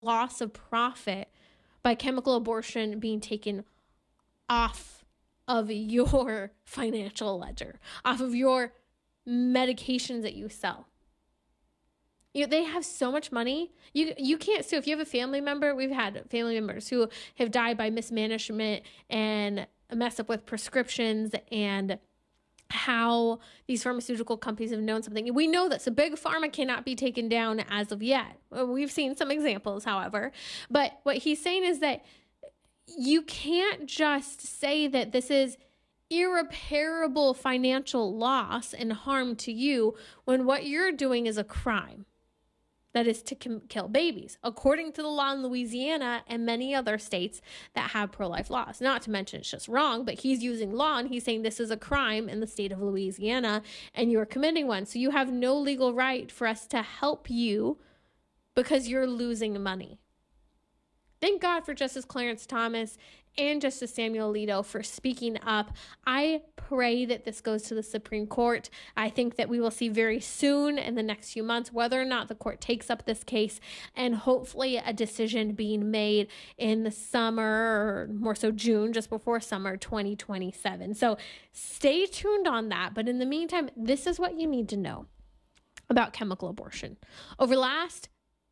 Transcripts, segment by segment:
loss of profit by chemical abortion being taken off of your financial ledger, off of your medications that you sell. They have so much money. You can't sue. If you have a family member, we've had family members who have died by mismanagement and a mess up with prescriptions and how these pharmaceutical companies have known something. We know this. So big pharma cannot be taken down as of yet. We've seen some examples, however. But what he's saying is that you can't just say that this is irreparable financial loss and harm to you when what you're doing is a crime. That is to kill babies, according to the law in Louisiana and many other states that have pro-life laws. Not to mention it's just wrong, but he's using law and he's saying this is a crime in the state of Louisiana and you're committing one. So you have no legal right for us to help you because you're losing money. Thank God for Justice Clarence Thomas and Justice Samuel Alito for speaking up. I pray that this goes to the Supreme Court. I think that we will see very soon in the next few months whether or not the court takes up this case and hopefully a decision being made in the summer, or more so June, just before summer 2027. So stay tuned on that. But in the meantime, this is what you need to know about chemical abortion. Over the last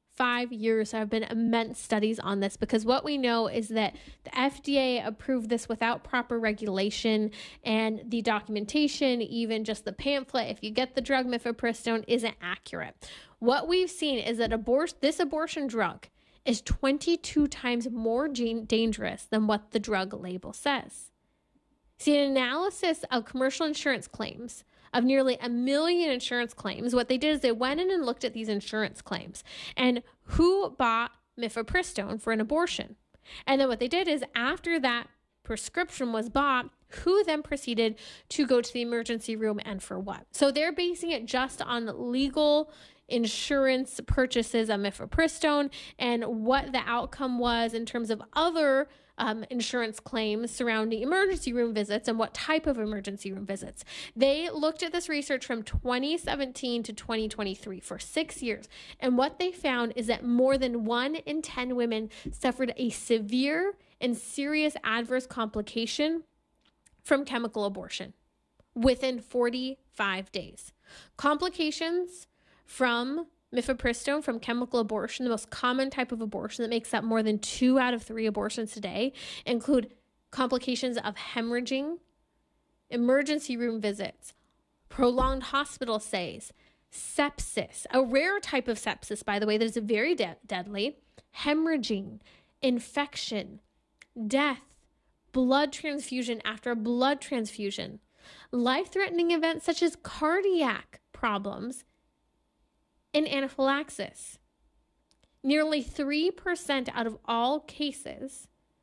5 years, there have been immense studies on this because what we know is that the FDA approved this without proper regulation, and the documentation, even just the pamphlet, if you get the drug mifepristone, isn't accurate. What we've seen is that this abortion drug is 22 times more dangerous than what the drug label says. See, an analysis of commercial insurance claims of nearly 1 million insurance claims, what they did is they went in and looked at these insurance claims and who bought mifepristone for an abortion. And then what they did is after that prescription was bought, who then proceeded to go to the emergency room and for what. So they're basing it just on legal insurance purchases of mifepristone and what the outcome was in terms of other insurance claims surrounding emergency room visits and what type of emergency room visits. They looked at this research from 2017 to 2023 for 6 years. And what they found is that more than 1 in 10 women suffered a severe and serious adverse complication from chemical abortion within 45 days. Complications from mifepristone, from chemical abortion, the most common type of abortion that makes up more than 2 out of 3 abortions today, include complications of hemorrhaging, emergency room visits, prolonged hospital stays, sepsis, a rare type of sepsis, by the way, that is very deadly, hemorrhaging, infection, death, blood transfusion after a blood transfusion, life-threatening events such as cardiac problems, and anaphylaxis. Nearly 3% out of all cases,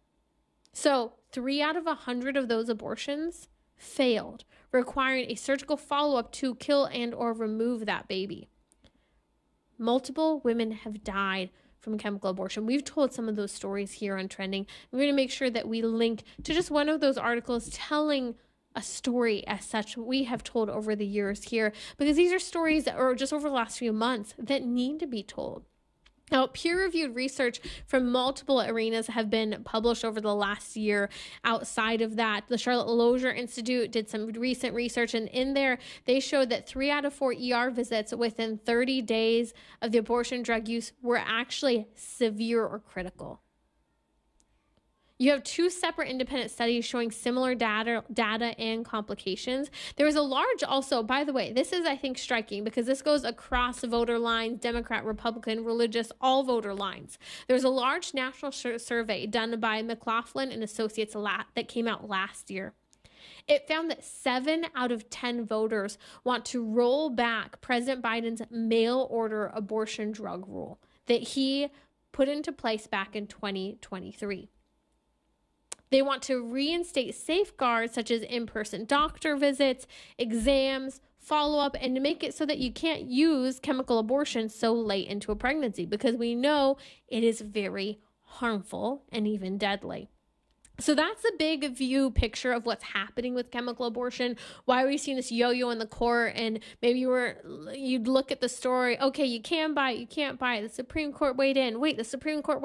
so 3 out of 100 of those abortions failed, requiring a surgical follow-up to kill and or remove that baby. Multiple women have died from chemical abortion. We've told some of those stories here on Trending. We're going to make sure that we link to just one of those articles telling a story as such we have told over the years here, because these are stories that are just over the last few months that need to be told. Now, peer-reviewed research from multiple arenas have been published over the last year. Outside of that, the Charlotte Lozier Institute did some recent research, and in there, they showed that 3 out of 4 ER visits within 30 days of the abortion drug use were actually severe or critical. You have 2 separate independent studies showing similar data and complications. There was a large also, by the way, this is, I think, striking because this goes across voter lines, Democrat, Republican, religious, all voter lines. There's a large national survey done by McLaughlin and Associates that came out last year. It found that 7 out of 10 voters want to roll back President Biden's mail order abortion drug rule that he put into place back in 2023. They want to reinstate safeguards such as in-person doctor visits, exams, follow-up, and to make it so that you can't use chemical abortion so late into a pregnancy because we know it is very harmful and even deadly. So that's the big view picture of what's happening with chemical abortion. Why are we seeing this yo-yo in the court? And maybe you'd look at the story. Okay, you can buy it, you can't buy it. The Supreme Court weighed in. Wait, the Supreme Court